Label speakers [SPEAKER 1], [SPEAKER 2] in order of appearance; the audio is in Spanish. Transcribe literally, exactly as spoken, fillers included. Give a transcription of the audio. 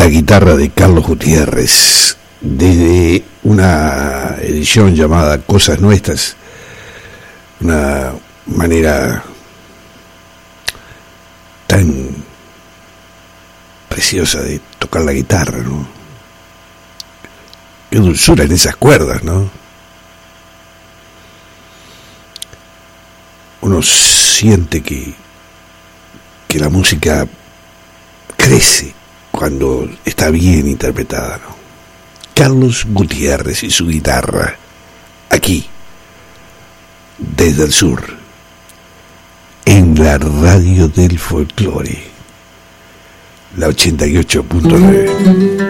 [SPEAKER 1] la guitarra de Carlos Gutiérrez, desde una edición llamada Cosas Nuestras, una manera tan preciosa de tocar la guitarra, ¿no? Qué dulzura en esas cuerdas, ¿no? Uno siente que, que la música crece cuando está bien interpretada, ¿no? Carlos Gutiérrez y su guitarra, aquí, desde el sur, en la radio del folclore, la ochenta y ocho punto nueve.